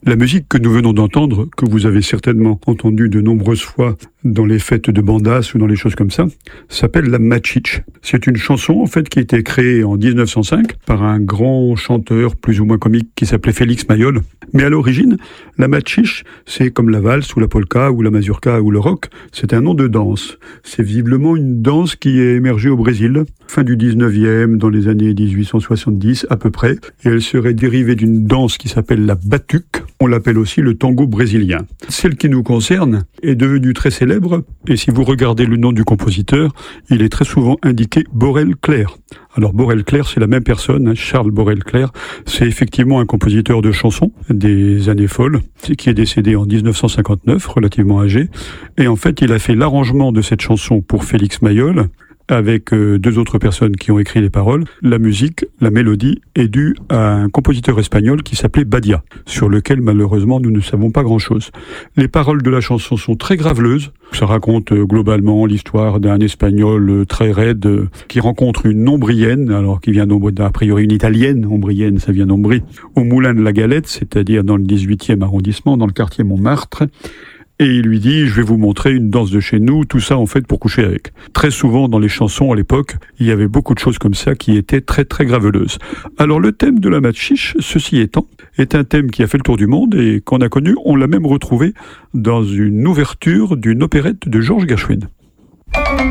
La musique que nous venons d'entendre, que vous avez certainement entendue de nombreuses fois dans les fêtes de bandas ou dans les choses comme ça, s'appelle la Machiche. C'est une chanson en fait qui a été créée en 1905 par un grand chanteur plus ou moins comique qui s'appelait Félix Mayol. Mais à l'origine, la Machiche, c'est comme la valse ou la polka ou la mazurka ou le rock, c'est un nom de danse. C'est visiblement une danse qui est émergée au Brésil, fin du 19e, dans les années 1870 à peu près, et elle serait dérivée d'une danse qui s'appelle la batuque. On l'appelle aussi le tango brésilien. Celle qui nous concerne est devenue très célèbre, et si vous regardez le nom du compositeur, il est très souvent indiqué Borel-Clair. Alors Borel-Clair, c'est la même personne, Charles Borel-Clair, c'est effectivement un compositeur de chansons des années folles, qui est décédé en 1959, relativement âgé, et en fait il a fait l'arrangement de cette chanson pour Félix Mayol, avec deux autres personnes qui ont écrit les paroles. La musique, la mélodie, est due à un compositeur espagnol qui s'appelait Badia, sur lequel malheureusement nous ne savons pas grand-chose. Les paroles de la chanson sont très graveleuses. Ça raconte globalement l'histoire d'un Espagnol très raide qui rencontre une ombrienne, alors qui vient a priori une Italienne, ombrienne ça vient d'Ombrie, au Moulin de la Galette, c'est-à-dire dans le 18e arrondissement, dans le quartier Montmartre. Et il lui dit, je vais vous montrer une danse de chez nous, tout ça en fait pour coucher avec. Très souvent dans les chansons à l'époque, il y avait beaucoup de choses comme ça qui étaient très très graveleuses. Alors le thème de la Machiche, ceci étant, est un thème qui a fait le tour du monde et qu'on a connu, on l'a même retrouvé dans une ouverture d'une opérette de Georges Gershwin.